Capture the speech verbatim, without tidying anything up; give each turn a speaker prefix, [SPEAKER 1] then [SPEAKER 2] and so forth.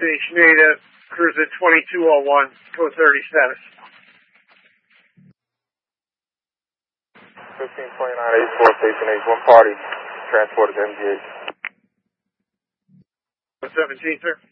[SPEAKER 1] Station Ada, cruise at twenty-two oh one, code thirty status.
[SPEAKER 2] fifteen twenty-nine eighty-four, Station H, one party, transported to M G H.
[SPEAKER 1] seventeen, sir.